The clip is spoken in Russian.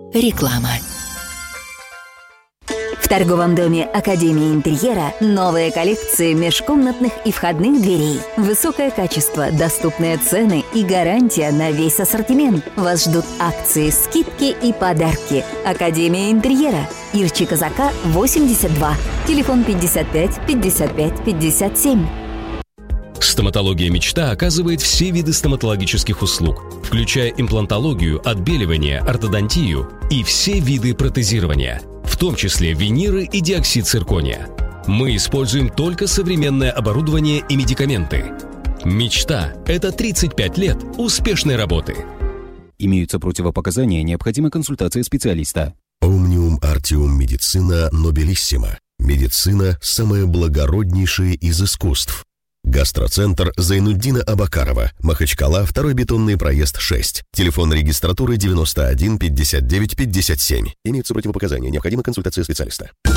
Реклама. В торговом доме Академии интерьера новые коллекции межкомнатных и входных дверей. Высокое качество, доступные цены и гарантия на весь ассортимент. Вас ждут акции, скидки и подарки. Академия интерьера. Ирчи Казака, 82. Телефон 55 55 57. Стоматология «Мечта» оказывает все виды стоматологических услуг, включая имплантологию, отбеливание, ортодонтию и все виды протезирования, в том числе виниры и диоксид циркония. Мы используем только современное оборудование и медикаменты. «Мечта» — это 35 лет успешной работы. Имеются противопоказания, необходима консультация специалиста. Omnium Artium Медицина Нобелиссима. Медицина – самое благороднейшее из искусств. Гастроцентр Зайнуддина Абакарова, Махачкала, 2-й бетонный проезд 6. Телефон регистратуры 91 59 57. Имеются противопоказания, необходима консультация специалиста.